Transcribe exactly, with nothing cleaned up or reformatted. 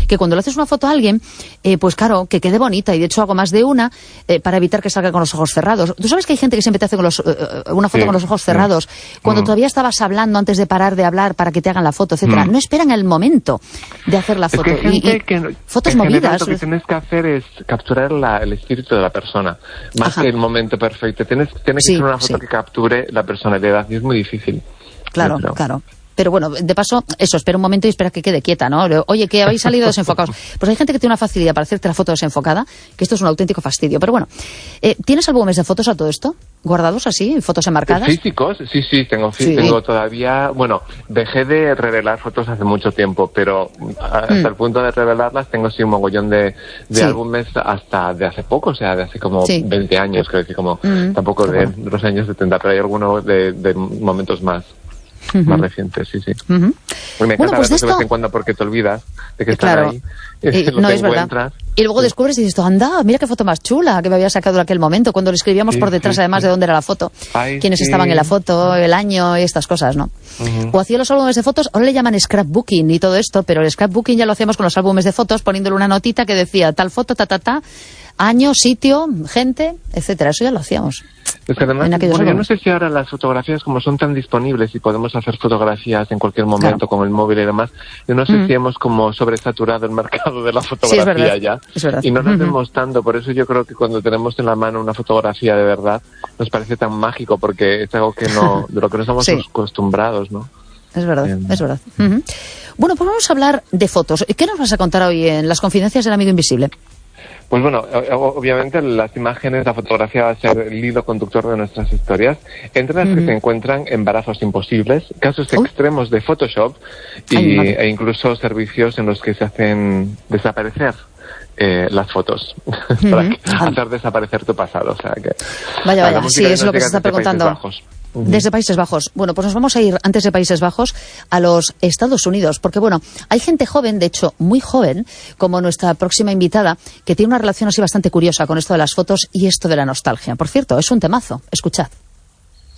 que cuando le haces una foto a alguien, eh, pues claro, que quede bonita, y de hecho hago más de una eh, para evitar que salga con los ojos cerrados. Tú sabes que hay gente que siempre te hace con los, eh, una foto sí, con los ojos cerrados, sí. cuando mm. todavía estabas hablando antes de parar de hablar para que te hagan la foto, etcétera. Mm. No esperan el momento de hacer la foto. Es que hay gente y, y que, fotos en movidas. General, lo que tienes que hacer es capturar la, el espíritu de la persona, más Ajá. que el momento perfecto. Tienes, tienes que sí, hacer una foto sí. que capture la personalidad y es muy difícil. Claro, claro. Pero bueno, de paso, eso, espera un momento y espera que quede quieta, ¿no? Oye, que habéis salido desenfocados. Pues hay gente que tiene una facilidad para hacerte la foto desenfocada, que esto es un auténtico fastidio. Pero bueno, eh, ¿tienes álbumes de fotos a todo esto? ¿Guardados así, fotos enmarcadas? ¿Físicos? Sí, sí, tengo, sí. tengo todavía... Bueno, dejé de revelar fotos hace mucho tiempo, pero hasta mm. el punto de revelarlas tengo sí un mogollón de, de sí. álbumes hasta de hace poco, o sea, de hace como sí. veinte años, creo que como mm. tampoco de, bueno. de los años setenta, pero hay algunos de, de momentos más. Uh-huh. Más recientes, sí, sí. Uh-huh. Me encanta bueno, pues verlos de, esto... de vez en cuando porque te olvidas de que están claro. ahí. Y, no, es verdad. Y luego descubres y dices, anda, mira qué foto más chula que me había sacado en aquel momento, cuando le escribíamos sí, por detrás, sí, además sí. de dónde era la foto, Ay, quiénes sí. estaban en la foto, el año y estas cosas, ¿no? Uh-huh. O hacía los álbumes de fotos, ahora le llaman scrapbooking y todo esto, pero el scrapbooking ya lo hacíamos con los álbumes de fotos, poniéndole una notita que decía tal foto, ta, ta, ta, año, sitio, gente, etcétera. Eso ya lo hacíamos. Es que además, bueno, yo no sé si ahora las fotografías como son tan disponibles y podemos hacer fotografías en cualquier momento claro. con el móvil y demás, yo no sé mm. si hemos como sobresaturado el mercado de la fotografía sí, ya es verdad. y no lo mm-hmm. hacemos tanto, por eso yo creo que cuando tenemos en la mano una fotografía de verdad nos parece tan mágico porque es algo que no, de lo que no estamos sí. acostumbrados, ¿no? Es verdad, eh, es verdad. Mm-hmm. Bueno, pues vamos a hablar de fotos. ¿Qué nos vas a contar hoy en Las Confidencias del Amigo Invisible? Pues bueno, obviamente las imágenes, la fotografía va a ser el hilo conductor de nuestras historias. Entre las uh-huh. que se encuentran embarazos imposibles, casos uh. extremos de Photoshop y, Ay, e incluso servicios en los que se hacen desaparecer eh, las fotos uh-huh. para que, hacer desaparecer tu pasado. O sea que vaya, vaya, sí, es lo que se está preguntando. Uh-huh. Desde Países Bajos. Bueno, pues nos vamos a ir antes de Países Bajos a los Estados Unidos, porque bueno, hay gente joven, de hecho muy joven, como nuestra próxima invitada, que tiene una relación así bastante curiosa con esto de las fotos y esto de la nostalgia. Por cierto, es un temazo. Escuchad.